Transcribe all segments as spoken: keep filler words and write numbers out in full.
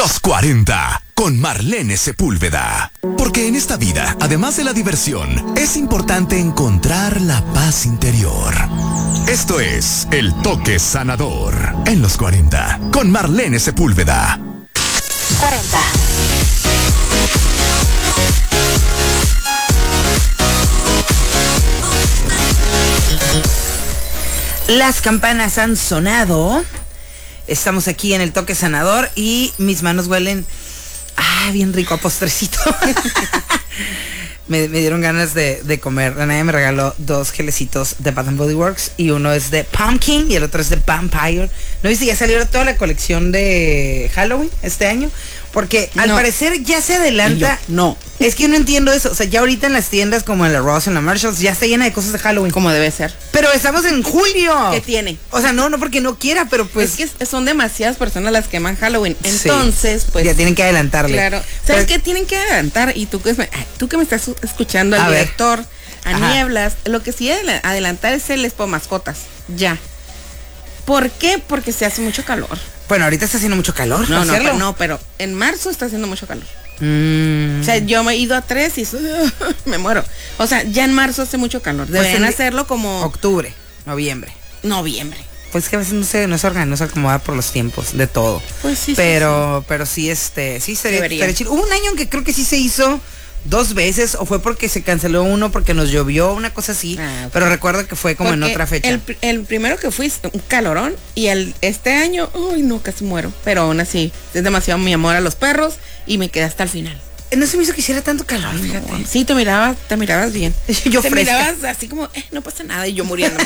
Los cuarenta, con Marlene Sepúlveda. Porque en esta vida, además de la diversión, es importante encontrar la paz interior. Esto es El Toque Sanador en Los cuarenta, con Marlene Sepúlveda. cuarenta. Las campanas han sonado. Estamos aquí en El Toque Sanador y mis manos huelen, ah, bien rico a postrecito. me, me dieron ganas de, de comer. La Naya me regaló dos gelecitos de Bath and Body Works y uno es de Pumpkin y el otro es de Vampire. ¿No viste? Ya salió toda la colección de Halloween este año. Porque al No. parecer ya se adelanta. Yo, no. Es que yo no entiendo eso. O sea, ya ahorita en las tiendas como en la Ross, en la Marshalls, ya está llena de cosas de Halloween. Como debe ser. Pero estamos en julio. ¿Qué tiene? O sea, no, no porque no quiera, pero pues... Es que son demasiadas personas las que aman Halloween. Sí. Entonces, pues... ya tienen que adelantarle. Claro. ¿Sabes Pero- qué tienen que adelantar? Y tú que, me- ay, tú que me estás escuchando, A al ver. director, a Ajá. Nieblas, lo que sí debe adelantar es el Expo Mascotas. Ya. ¿Por qué? Porque se hace mucho calor. Bueno, ahorita está haciendo mucho calor. No, para no, hacerlo. pero, no, pero en marzo está haciendo mucho calor. Mm. O sea, yo me he ido a tres y me muero. O sea, ya en marzo hace mucho calor. Pues Deberían en- hacerlo como Octubre, noviembre. noviembre. Pues que a veces no se, no se organiza, no se acomoda por los tiempos de todo. Pues sí, sí, pero, pero sí, este, sí sería, Debería. estaría chido. Hubo un año en que creo que sí se hizo dos veces, o fue porque se canceló uno porque nos llovió, una cosa así. Ah, ok. Pero recuerdo que fue como en Porque otra fecha. El, pr- el primero que fui, un calorón, y el este año, uy, no, casi muero. Pero aún así, es demasiado mi amor a los perros y me quedé hasta el final. No se me hizo que hiciera tanto calor, fíjate. No, sí, te mirabas, te mirabas bien. Yo te fresca. mirabas así como, eh, no pasa nada, y yo muriendo.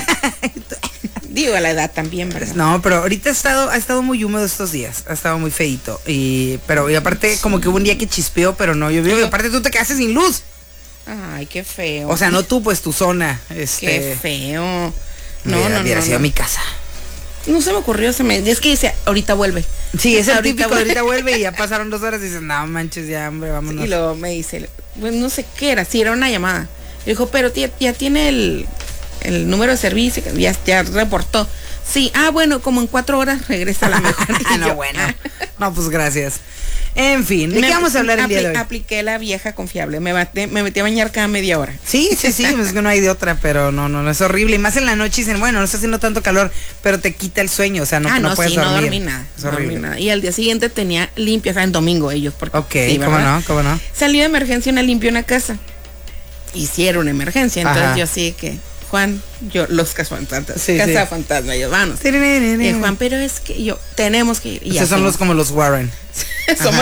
Digo, a la edad también, ¿verdad? No, pero ahorita ha estado, ha estado muy húmedo estos días, ha estado muy feito. Y, pero y aparte como que hubo un día que chispeó, pero no llovió. Y aparte tú te quedaste sin luz. Ay, qué feo. O sea, no tú, pues tu zona. qué Este, feo. No, hubiera- no, hubiera no, sido no. mi casa. No se me ocurrió, se me, es que dice, ahorita vuelve. Sí, es el Ahorita típico, vuelve. ahorita vuelve y ya pasaron dos horas y dices, no manches, ya, hombre, vámonos. Y luego me dice, pues no sé qué era, sí era una llamada. Y dijo, pero tía, ya tiene el, el número de servicio, que ya, ya reportó. Sí, ah, bueno, como en cuatro horas regresa a la mejor. Y Ah, no, yo, bueno. ah. No, pues gracias. En fin, ¿de Me- qué vamos a hablar el día de apli- hoy? Apliqué la vieja confiable, me, bate- me metí a bañar cada media hora. Sí, sí, sí, es que no hay de otra, pero no, no, no es horrible. Y más en la noche dicen, bueno, no está haciendo tanto calor, pero te quita el sueño, o sea, no, ah, no, no, puedes sí, dormir. no dormí nada. Es no dormí horrible. nada. Y al día siguiente tenía limpio, o sea, en domingo ellos. Porque, Ok, sí, ¿cómo ¿verdad? no? ¿Cómo no? Salió de emergencia una limpia una casa. Hicieron emergencia, entonces Ajá. yo sí que, Juan, yo, los cazafantasmas, Sí, casa sí. fantasma, yo, vamos. Y Juan, pero es que yo, tenemos que ir. Y Esos son hacemos. los como los Warren. Somos